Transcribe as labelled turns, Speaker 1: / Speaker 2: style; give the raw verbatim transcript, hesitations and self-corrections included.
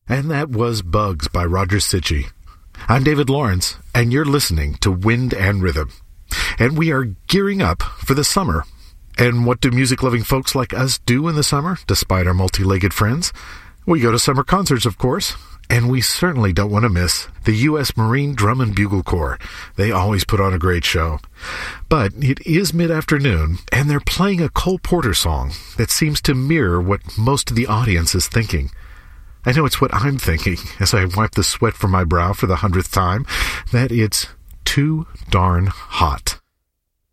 Speaker 1: And that was Bugs by Roger Sitchy. I'm David Lawrence, and you're listening to Wind and Rhythm. And we are gearing up for the summer. And what do music-loving folks like us do in the summer, despite our multi-legged friends? We go to summer concerts, of course. And we certainly don't want to miss the U S Marine Drum and Bugle Corps. They always put on a great show. But it is mid-afternoon, and they're playing a Cole Porter song that seems to mirror what most of the audience is thinking. I know it's what I'm thinking as I wipe the sweat from my brow for the hundredth time, that it's too darn hot.